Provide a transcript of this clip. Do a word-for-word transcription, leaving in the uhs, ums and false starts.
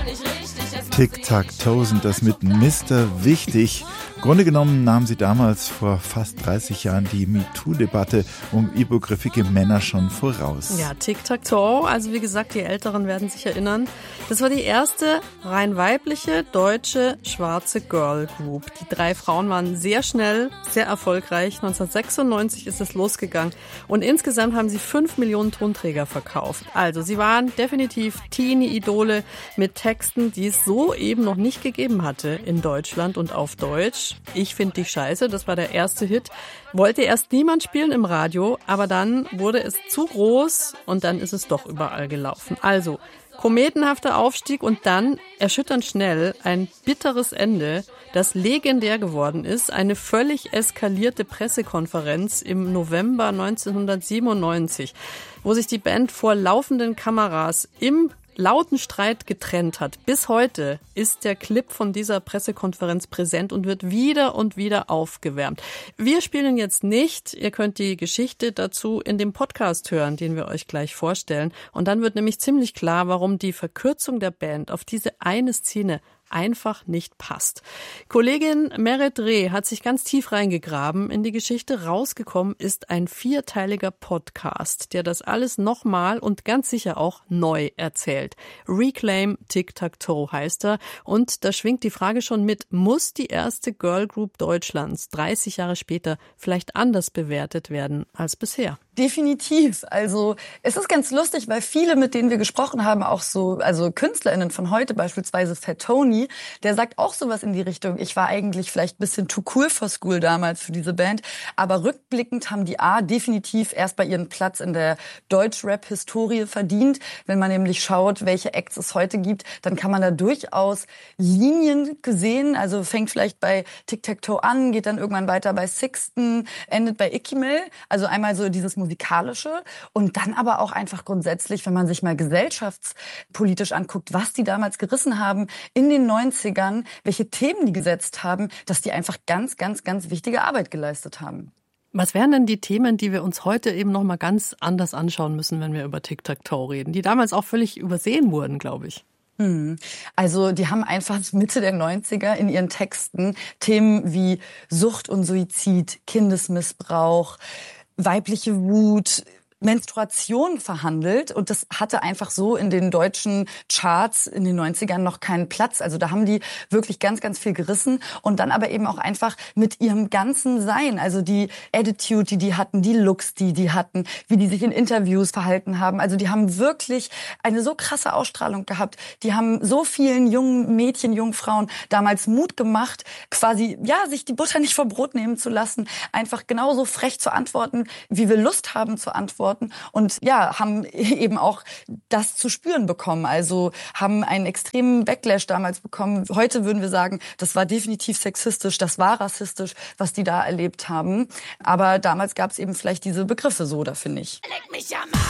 Tic-Tac-Toe sind das mit Mister Wichtig. Im Grunde genommen nahmen sie damals vor fast dreißig Jahren die MeToo-Debatte um übergriffige Männer schon voraus. Ja, Tic-Tac-Toe, also wie gesagt, die Älteren werden sich erinnern. Das war die erste rein weibliche, deutsche, schwarze Girl-Group. Die drei Frauen waren sehr schnell, sehr erfolgreich. neunzehnhundertsechsundneunzig ist es losgegangen und insgesamt haben sie fünf Millionen Tonträger verkauft. Also sie waren definitiv Teenie-Idole mit Texten, die es so eben noch nicht gegeben hatte in Deutschland und auf Deutsch. Ich finde dich scheiße, das war der erste Hit. Wollte erst niemand spielen im Radio, aber dann wurde es zu groß und dann ist es doch überall gelaufen. Also kometenhafter Aufstieg und dann erschütternd schnell ein bitteres Ende, das legendär geworden ist. Eine völlig eskalierte Pressekonferenz im November neunzehnhundertsiebenundneunzig, wo sich die Band vor laufenden Kameras im lauten Streit getrennt hat. Bis heute ist der Clip von dieser Pressekonferenz präsent und wird wieder und wieder aufgewärmt. Wir spielen jetzt nicht. Ihr könnt die Geschichte dazu in dem Podcast hören, den wir euch gleich vorstellen. Und dann wird nämlich ziemlich klar, warum die Verkürzung der Band auf diese eine Szene einfach nicht passt. Kollegin Meret Reh hat sich ganz tief reingegraben in die Geschichte. Rausgekommen ist ein vierteiliger Podcast, der das alles nochmal und ganz sicher auch neu erzählt. Reclaim Tic-Tac-Toe heißt er. Und da schwingt die Frage schon mit, muss die erste Girlgroup Deutschlands dreißig Jahre später vielleicht anders bewertet werden als bisher? Definitiv. Also es ist ganz lustig, weil viele, mit denen wir gesprochen haben, auch so, also KünstlerInnen von heute, beispielsweise Fat Tony, der sagt auch sowas in die Richtung, ich war eigentlich vielleicht ein bisschen too cool for school damals für diese Band, aber rückblickend haben die A definitiv erst bei ihren Platz in der Deutsch-Rap-Historie verdient. Wenn man nämlich schaut, welche Acts es heute gibt, dann kann man da durchaus Linien sehen, also fängt vielleicht bei Tic-Tac-Toe an, geht dann irgendwann weiter bei Sixten, endet bei Ikimel, also einmal so dieses musikalische und dann aber auch einfach grundsätzlich, wenn man sich mal gesellschaftspolitisch anguckt, was die damals gerissen haben in den neunzigern, welche Themen die gesetzt haben, dass die einfach ganz, ganz, ganz wichtige Arbeit geleistet haben. Was wären denn die Themen, die wir uns heute eben noch mal ganz anders anschauen müssen, wenn wir über Tic-Tac-Toe reden, die damals auch völlig übersehen wurden, glaube ich? Also die haben einfach Mitte der neunziger in ihren Texten Themen wie Sucht und Suizid, Kindesmissbrauch, weibliche Wut, Menstruation verhandelt und das hatte einfach so in den deutschen Charts in den neunzigern noch keinen Platz. Also da haben die wirklich ganz, ganz viel gerissen und dann aber eben auch einfach mit ihrem ganzen Sein, also die Attitude, die die hatten, die Looks, die die hatten, wie die sich in Interviews verhalten haben. Also die haben wirklich eine so krasse Ausstrahlung gehabt. Die haben so vielen jungen Mädchen, jungen Frauen damals Mut gemacht, quasi, ja, sich die Butter nicht vom Brot nehmen zu lassen, einfach genauso frech zu antworten, wie wir Lust haben zu antworten. Und ja, haben eben auch das zu spüren bekommen. Also haben einen extremen Backlash damals bekommen. Heute würden wir sagen, das war definitiv sexistisch, das war rassistisch, was die da erlebt haben. Aber damals gab es eben vielleicht diese Begriffe so, da finde ich.